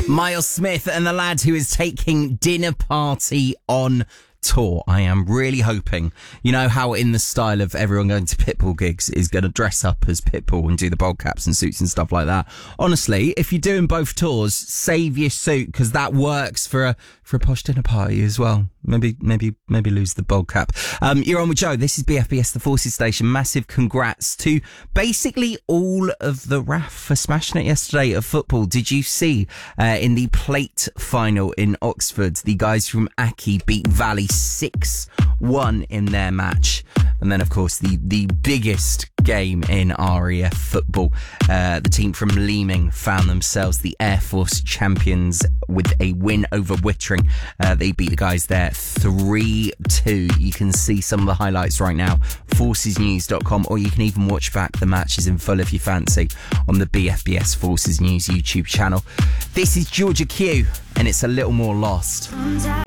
Miles Smith and the lad who is taking Dinner Party on tour. I am really hoping, you know how in the style of everyone going to Pitbull gigs is going to dress up as Pitbull and do the bold caps and suits and stuff like that. Honestly, if you're doing both tours, save your suit because that works for a posh dinner party as well. Maybe lose the bold cap. You're on with Joe. This is BFBS, the Forces Station. Massive congrats to basically all of the RAF for smashing it yesterday at football. Did you see in the plate final in Oxford, the guys from Aki beat Valley 6-1 in their match? And then, of course, the biggest game in RAF football, the team from Leeming found themselves the Air Force champions with a win over Wittering. They beat the guys there 3-2. You can see some of the highlights right now, forcesnews.com, or you can even watch back the matches in full if you fancy on the BFBS Forces News YouTube channel. This is Georgia Q, and it's A Little More Lost.